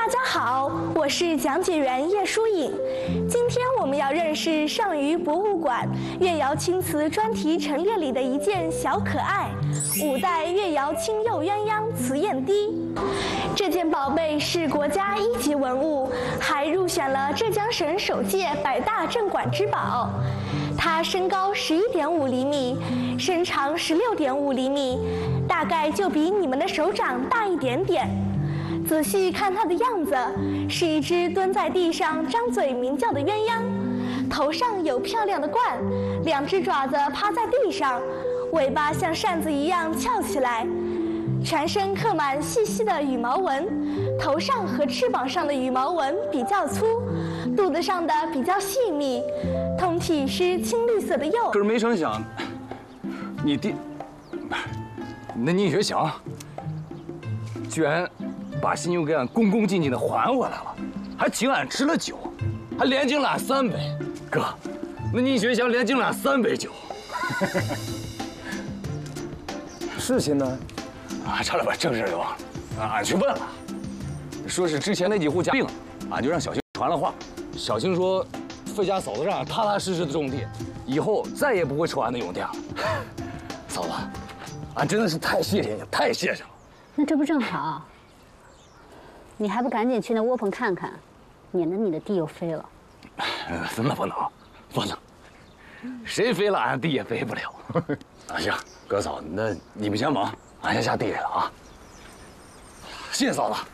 大家好，我是讲解员叶舒颖。今天我们要认识上虞博物馆越窑青瓷专题陈列里的一件小可爱——5代越窑青釉鸳鸯瓷砚滴。这件宝贝是国家1级文物，还入选了浙江省首届100大镇馆之宝。它身高11.5厘米，身长16.5厘米，大概就比你们的手掌大一点点。仔细看它的样子，是一只蹲在地上张嘴鸣叫的鸳鸯，头上有漂亮的冠，2只爪子趴在地上，尾巴像扇子一样翘起来，全身刻满细细的羽毛纹，头上和翅膀上的羽毛纹比较粗，肚子上的比较细密，通体是青绿色的釉。 可是没成想，你爹，那宁学祥，居然把新釉给俺恭恭敬敬的还回来了，还请俺吃了酒，还连敬了俺3杯。哥，那宁学祥连敬了俺3杯酒。 事情呢？ 差点把正事给忘了。俺去问了，说是之前那几户家病，俺就让小青传了话。小青说，费家嫂子让俺踏踏实实的种地，以后再也不会抽俺的永店了。嫂子，俺真的是太谢谢你，太谢谢了。 那这不正好？你还不赶紧去那窝棚看看，免得你的地又飞了。 不能，谁飞了俺地也飞不了。行，哥嫂，那你们先忙，俺先下地里了啊。谢谢嫂子。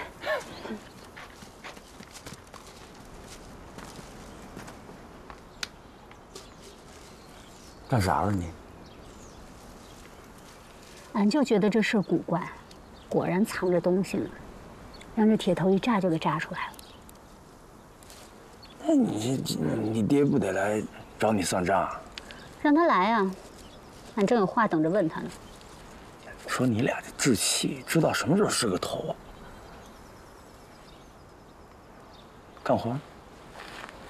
干啥了你？ 俺就觉得这事古怪，果然藏着东西呢，让这铁头一炸就给炸出来了。 那你爹不得来找你算账？ 让他来啊，俺正有话等着问他呢。 说你俩这志气，知道什么时候是个头啊？干活。